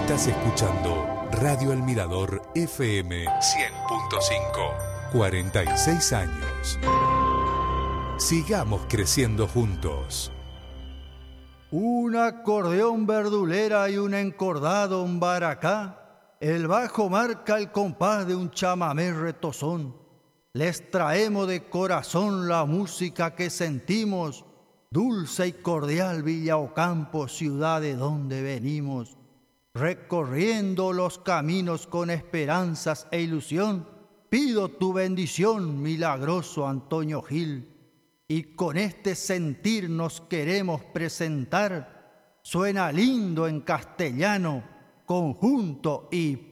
Estás escuchando Radio El Mirador FM 100.5. 46 años. Sigamos creciendo juntos. Un acordeón verdulera y un encordado en baracá. El bajo marca el compás de un chamamé retozón. Les traemos de corazón la música que sentimos. Dulce y cordial Villa Ocampo, ciudad de donde venimos. Recorriendo los caminos con esperanzas e ilusión, pido tu bendición, milagroso Antonio Gil. Y con este sentir nos queremos presentar. Suena lindo en castellano, conjunto y